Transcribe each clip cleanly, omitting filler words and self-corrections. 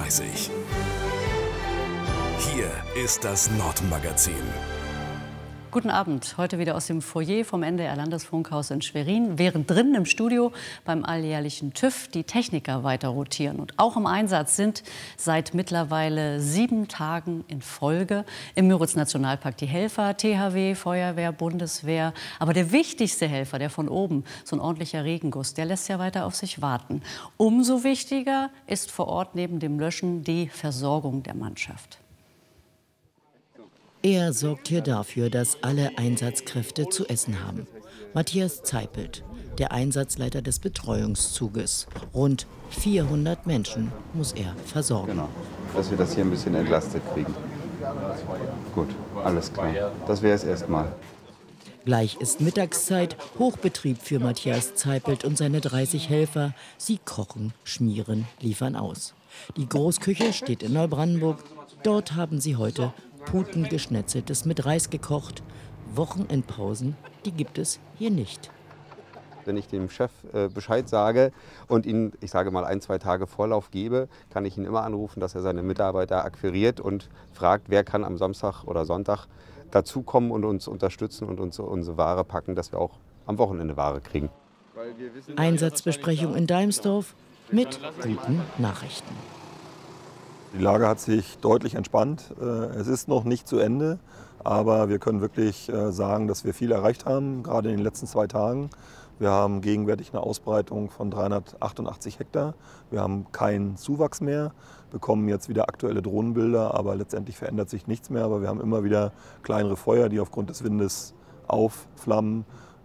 30. Hier ist das Nordmagazin. Guten Abend, heute wieder aus dem Foyer vom NDR Landesfunkhaus in Schwerin, während drinnen im Studio beim alljährlichen TÜV die Techniker weiter rotieren. Und auch im Einsatz sind seit mittlerweile 7 Tagen in Folge im Müritz-Nationalpark die Helfer, THW, Feuerwehr, Bundeswehr. Aber der wichtigste Helfer, der von oben, so ein ordentlicher Regenguss, der lässt ja weiter auf sich warten. Umso wichtiger ist vor Ort neben dem Löschen die Versorgung der Mannschaft. Er sorgt hier dafür, dass alle Einsatzkräfte zu essen haben. Matthias Zeipelt, der Einsatzleiter des Betreuungszuges. Rund 400 Menschen muss er versorgen. Genau, dass wir das hier ein bisschen entlastet kriegen. Gut, alles klar. Das wäre es erstmal. Gleich ist Mittagszeit, Hochbetrieb für Matthias Zeipelt und seine 30 Helfer. Sie kochen, schmieren, liefern aus. Die Großküche steht in Neubrandenburg. Dort haben sie heute Putengeschnetzeltes mit Reis gekocht. Wochenendpausen, die gibt es hier nicht. Wenn ich dem Chef Bescheid sage und ihm, ich sage mal, 1-2 Tage Vorlauf gebe, kann ich ihn immer anrufen, dass er seine Mitarbeiter akquiriert und fragt, wer kann am Samstag oder Sonntag dazukommen und uns unterstützen und uns unsere Ware packen, dass wir auch am Wochenende Ware kriegen. Einsatzbesprechung in Deimsdorf mit guten Nachrichten. Die Lage hat sich deutlich entspannt. Es ist noch nicht zu Ende, aber wir können wirklich sagen, dass wir viel erreicht haben, gerade in den letzten 2 Tagen. Wir haben gegenwärtig eine Ausbreitung von 388 Hektar. Wir haben keinen Zuwachs mehr, bekommen jetzt wieder aktuelle Drohnenbilder, aber letztendlich verändert sich nichts mehr. Aber wir haben immer wieder kleinere Feuer, die aufgrund des Windes aufflammen.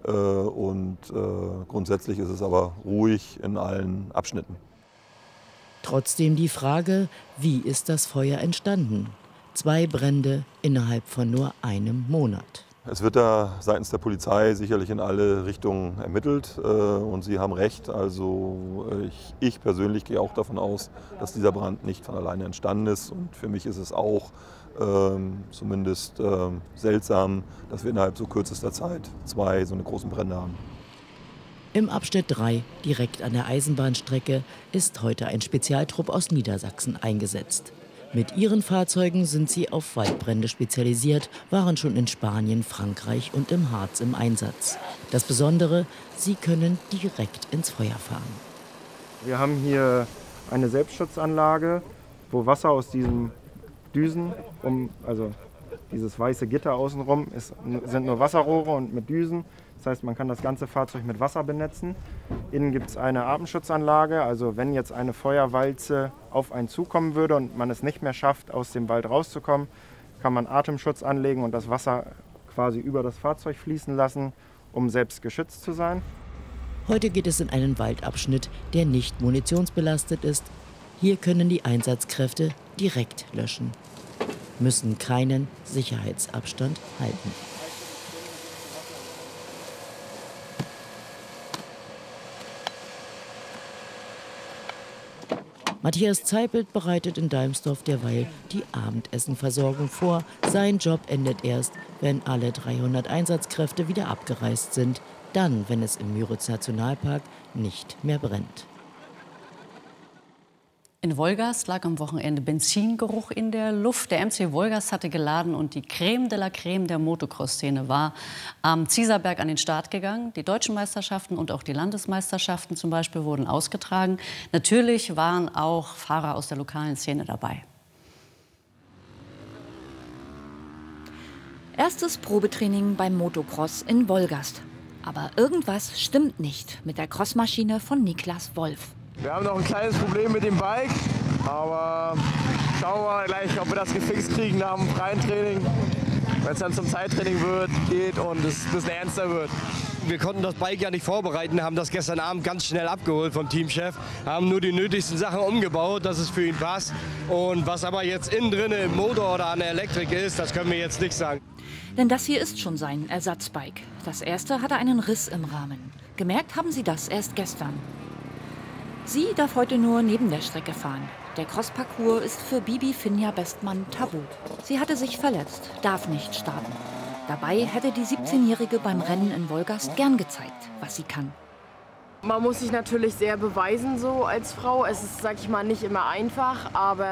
Grundsätzlich ist es aber ruhig in allen Abschnitten. Trotzdem die Frage, wie ist das Feuer entstanden? 2 Brände innerhalb von nur einem Monat. Es wird da seitens der Polizei sicherlich in alle Richtungen ermittelt und Sie haben recht. Also ich persönlich gehe auch davon aus, dass dieser Brand nicht von alleine entstanden ist. Und für mich ist es auch zumindest seltsam, dass wir innerhalb so kürzester Zeit 2 so eine großen Brände haben. Im Abschnitt 3, direkt an der Eisenbahnstrecke, ist heute ein Spezialtrupp aus Niedersachsen eingesetzt. Mit ihren Fahrzeugen sind sie auf Waldbrände spezialisiert, waren schon in Spanien, Frankreich und im Harz im Einsatz. Das Besondere, sie können direkt ins Feuer fahren. Wir haben hier eine Selbstschutzanlage, wo Wasser aus diesen Düsen, also dieses weiße Gitter außenrum, sind nur Wasserrohre und mit Düsen. Das heißt, man kann das ganze Fahrzeug mit Wasser benetzen. Innen gibt es eine Atemschutzanlage, also wenn jetzt eine Feuerwalze auf einen zukommen würde und man es nicht mehr schafft, aus dem Wald rauszukommen, kann man Atemschutz anlegen und das Wasser quasi über das Fahrzeug fließen lassen, um selbst geschützt zu sein. Heute geht es in einen Waldabschnitt, der nicht munitionsbelastet ist. Hier können die Einsatzkräfte direkt löschen, müssen keinen Sicherheitsabstand halten. Matthias Zeipelt bereitet in Deimsdorf derweil die Abendessenversorgung vor. Sein Job endet erst, wenn alle 300 Einsatzkräfte wieder abgereist sind. Dann, wenn es im Müritz-Nationalpark nicht mehr brennt. In Wolgast lag am Wochenende Benzingeruch in der Luft. Der MC Wolgast hatte geladen und die Creme de la Creme der Motocross-Szene war am Zieserberg an den Start gegangen. Die deutschen Meisterschaften und auch die Landesmeisterschaften zum Beispiel wurden ausgetragen. Natürlich waren auch Fahrer aus der lokalen Szene dabei. Erstes Probetraining beim Motocross in Wolgast. Aber irgendwas stimmt nicht mit der Crossmaschine von Niklas Wolf. Wir haben noch ein kleines Problem mit dem Bike, aber schauen wir gleich, ob wir das gefixt kriegen nach dem freien Training. Wenn es dann zum Zeittraining geht und es ein bisschen ernster wird. Wir konnten das Bike ja nicht vorbereiten, haben das gestern Abend ganz schnell abgeholt vom Teamchef, haben nur die nötigsten Sachen umgebaut, dass es für ihn passt. Und was aber jetzt innen drin im Motor oder an der Elektrik ist, das können wir jetzt nicht sagen. Denn das hier ist schon sein Ersatzbike. Das erste hatte einen Riss im Rahmen. Gemerkt haben sie das erst gestern. Sie darf heute nur neben der Strecke fahren. Der Crossparcours ist für Bibi Finja Bestmann tabu. Sie hatte sich verletzt, darf nicht starten. Dabei hätte die 17-Jährige beim Rennen in Wolgast gern gezeigt, was sie kann. Man muss sich natürlich sehr beweisen so als Frau. Es ist, sag ich mal, nicht immer einfach, aber